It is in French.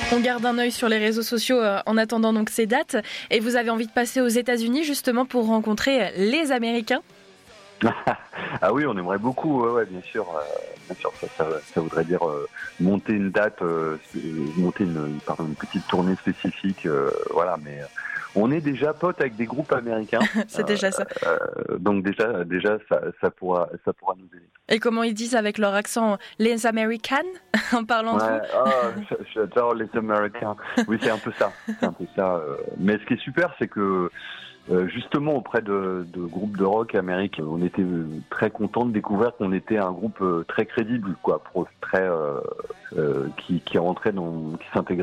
On garde un œil sur les réseaux sociaux en attendant donc ces dates. Et vous avez envie de passer aux États-Unis justement pour rencontrer les Américains ? Ah oui, on aimerait beaucoup, ouais, bien sûr. Ça voudrait dire monter une date, monter une petite tournée spécifique, voilà. Mais on est déjà potes avec des groupes américains. C'est déjà ça. Donc déjà, ça pourra nous aider. Et comment ils disent avec leur accent les Americans en parlant de vous ? J'adore les Américains. Oui, c'est un peu ça. Mais ce qui est super, c'est que justement auprès de groupes de rock américains, on était très contents de découvrir qu'on était un groupe très crédible, quoi, qui rentrait qui s'intégrait